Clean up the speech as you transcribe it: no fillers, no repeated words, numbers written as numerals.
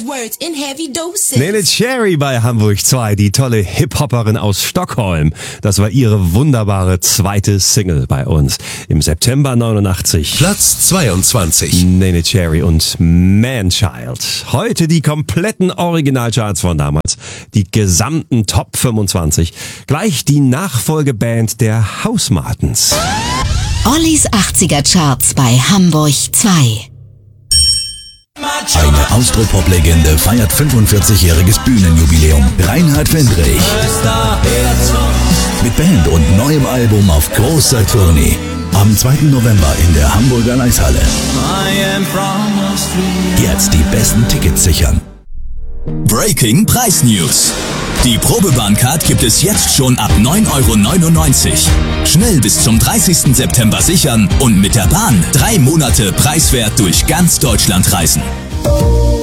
words in heavy doses. Nene Cherry bei Hamburg 2, die tolle Hip-Hopperin aus Stockholm. Das war ihre wunderbare zweite Single bei uns im September 89. Platz 22. Nene Cherry und Man-Child. Heute die kompletten Originalcharts von damals. Die gesamten Top 25. Gleich die Nachfolgeband der Hausmartens. Ollis 80er Charts bei Hamburg 2. Eine Austropop-Legende feiert 45-jähriges Bühnenjubiläum. Reinhard Fendrich. Mit Band und neuem Album auf großer Tournee. Am 2. November in der Hamburger Leishalle. Jetzt die besten Tickets sichern. Breaking Preis News. Die Probebahncard gibt es jetzt schon ab 9,99 €. Schnell bis zum 30. September sichern und mit der Bahn 3 Monate preiswert durch ganz Deutschland reisen.